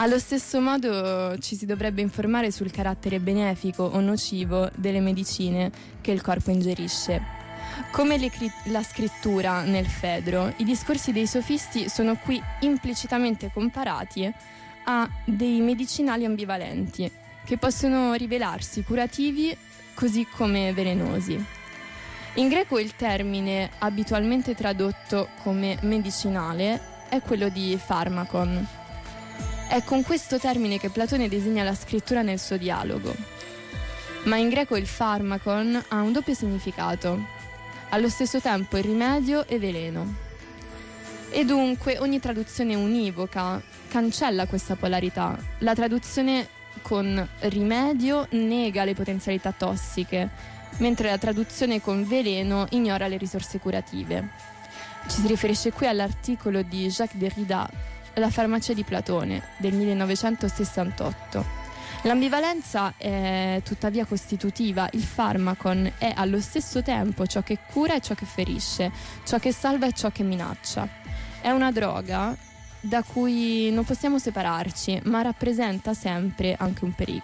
Allo stesso modo ci si dovrebbe informare sul carattere benefico o nocivo delle medicine che il corpo ingerisce. Come la scrittura nel Fedro, i discorsi dei sofisti sono qui implicitamente comparati a dei medicinali ambivalenti che possono rivelarsi curativi così come velenosi. In greco il termine abitualmente tradotto come medicinale è quello di pharmakon. È con questo termine che Platone disegna la scrittura nel suo dialogo. Ma in greco il pharmakon ha un doppio significato, allo stesso tempo il rimedio e veleno. E dunque ogni traduzione univoca cancella questa polarità. La traduzione con rimedio nega le potenzialità tossiche, mentre la traduzione con veleno ignora le risorse curative. Ci si riferisce qui all'articolo di Jacques Derrida, La farmacia di Platone, del 1968. L'ambivalenza è tuttavia costitutiva, il pharmakon è allo stesso tempo ciò che cura e ciò che ferisce, ciò che salva e ciò che minaccia. È una droga da cui non possiamo separarci, ma rappresenta sempre anche un pericolo.